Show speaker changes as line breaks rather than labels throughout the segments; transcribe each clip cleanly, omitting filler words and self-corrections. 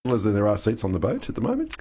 paddlers than there are seats on the boat at the moment?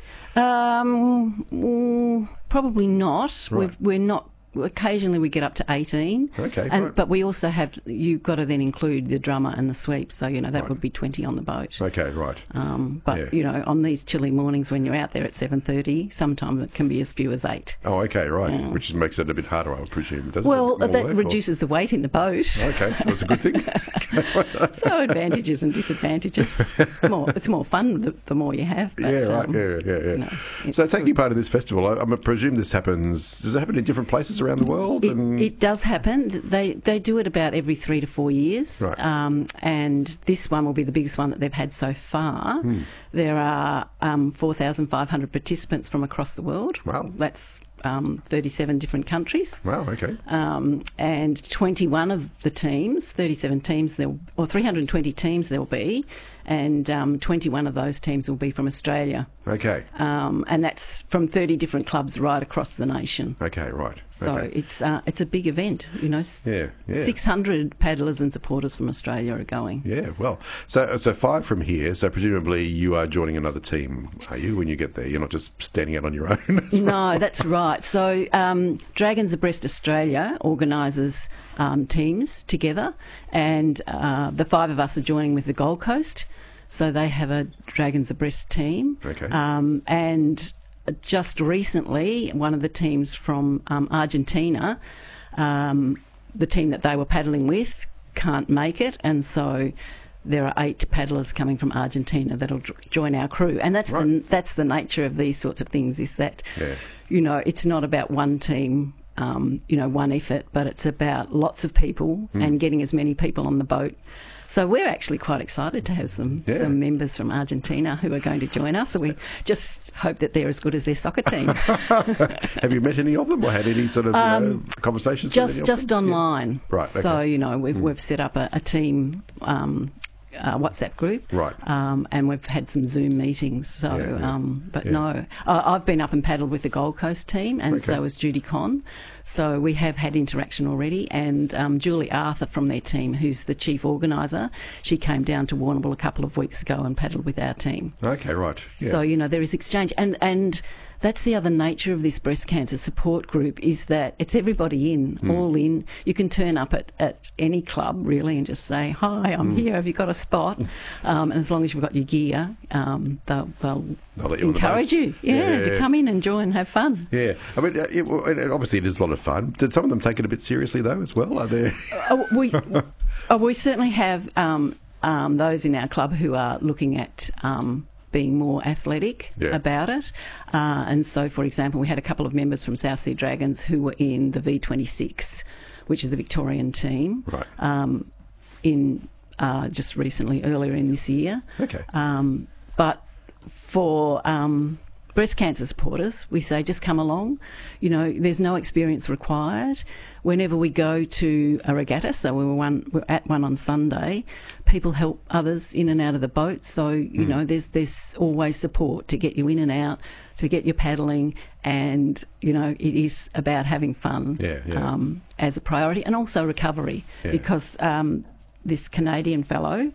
Probably not.
Right.
We're not. Occasionally we get up to 18.
Okay, right.
But we also have, you've got to then include the drummer and the sweep, so, that
Right.
would be 20 on the boat.
Okay, right.
But,
Yeah.
on these chilly mornings when you're out there at 7:30, sometimes it can be as few as 8.
Oh, okay, right. Which makes it a bit harder, I would presume. Does
Well,
it?
that reduces the weight in the boat.
Okay, so that's a good thing.
So advantages and disadvantages. It's more fun the more you have. But,
Yeah, right. Yeah.
it's
So taking part in this festival, I presume this happens. Does it happen in different places around the world?
It does happen. They do it about every 3 to 4 years.
Right.
And this one will be the biggest one that they've had so far. There are 4,500 participants from across the world.
Wow.
That's 37 different countries.
Wow. Okay.
And 21 of the teams, 37 teams, or 320 teams there'll be, and 21 of those teams will be from Australia.
Okay.
And that's from 30 different clubs right across the nation.
Okay. Right.
So
okay.
it's a big event,
Yeah.
600 paddlers and supporters from Australia are going.
Yeah. Well, so 5 from here. So presumably you are joining another team, are you? When you get there, you're not just standing out on your own.
No, that's right. So Dragons Abreast Australia organises teams together, and the 5 of us are joining with the Gold Coast. So they have a Dragons Abreast team.
Okay.
And just recently, one of the teams from Argentina, the team that they were paddling with, can't make it, and so there are 8 paddlers coming from Argentina that'll join our crew. And that's
Right.
that's the nature of these sorts of things, is that, it's not about one team, one effort, but it's about lots of people and getting as many people on the boat. So we're actually quite excited to have some members from Argentina who are going to join us. So we just hope that they're as good as their soccer team.
Have you met any of them or had any sort of conversations? with any of
Just
them?
online.
Yeah. Right. Okay.
So we've set up a team WhatsApp group,
Right.
and we've had some Zoom meetings. So, no, I've been up and paddled with the Gold Coast team, and so has Judy Conn. So we have had interaction already, and Julie Arthur from their team, who's the chief organiser, she came down to Warrnambool a couple of weeks ago and paddled with our team.
Okay. Right. Yeah.
So there is exchange, and that's the other nature of this breast cancer support group, is that it's everybody all in. You can turn up at any club, really, and just say, hi, I'm here, have you got a spot? And as long as you've got your gear, they'll
let you
encourage you to come in and join, have fun.
Yeah. I mean, obviously it is a lot of fun. Did some of them take it a bit seriously, though, as well? Are there...
We certainly have those in our club who are looking at... being more athletic about it. And so, for example, we had a couple of members from South Sea Dragons who were in the V26, which is the Victorian team, in just recently, earlier in this year.
Okay.
But for breast cancer supporters, we say just come along. There's no experience required. Whenever we go to a regatta, so we're at one on Sunday, people help others in and out of the boat. So, there's always support to get you in and out, to get you paddling, and, it is about having fun as a priority, and also recovery, because this Canadian fellow,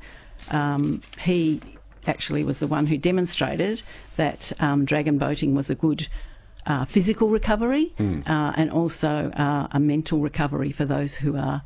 he actually was the one who demonstrated that dragon boating was a good physical recovery and also a mental recovery for those who are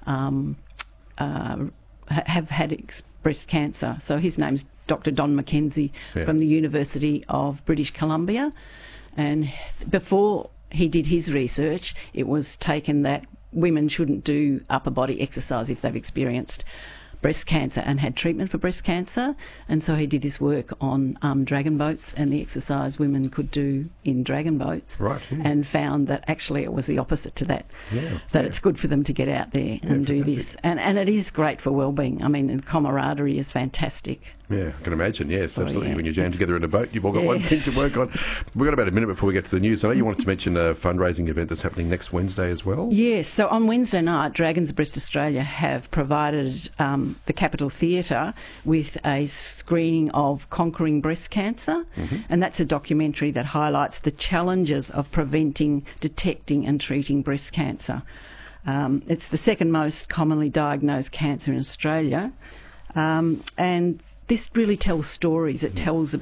have had breast cancer. So his name's Dr. Don McKenzie from the University of British Columbia, and before he did his research, it was taken that women shouldn't do upper body exercise if they've experienced breast cancer and had treatment for breast cancer, and so he did this work on dragon boats and the exercise women could do in dragon boats, and found that actually it was the opposite to that, it's good for them to get out there and do this, and it is great for wellbeing. I mean, and camaraderie is fantastic.
Yeah, I can imagine. Yes,
So,
absolutely. When you're jammed together in a boat, you've all got one thing to work on. We've got about a minute before we get to the news. I know you wanted to mention a fundraising event that's happening next Wednesday as well.
Yes, so on Wednesday night, Dragons Abreast Australia have provided the Capitol Theatre with a screening of Conquering Breast Cancer, and that's a documentary that highlights the challenges of preventing, detecting and treating breast cancer. It's the second most commonly diagnosed cancer in Australia, and this really tells stories. It tells